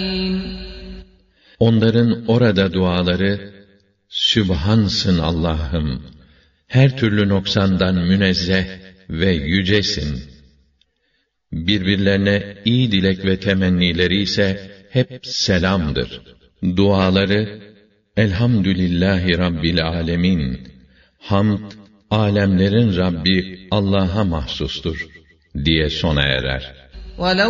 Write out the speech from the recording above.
Onların orada duaları, Sübhansın Allah'ım, her türlü noksandan münezzeh ve yücesin. Birbirlerine iyi dilek ve temennileri ise hep selamdır. Duaları, Elhamdülillahi Rabbil Alemin, hamd, alemlerin Rabbi Allah'a mahsustur diye sona erer.